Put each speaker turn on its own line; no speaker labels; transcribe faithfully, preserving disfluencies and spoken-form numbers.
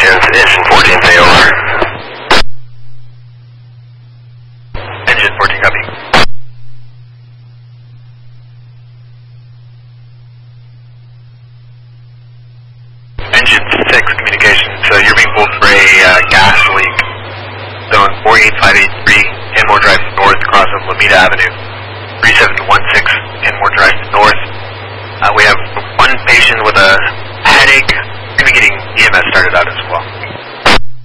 communications, engine fourteen, say over. Engine fourteen, copy. Engine six, communications, so you're being pulled for a uh, gas leak. Zone four eight five eight three, Kenmore Drive North, across of Lameda Avenue. three seven one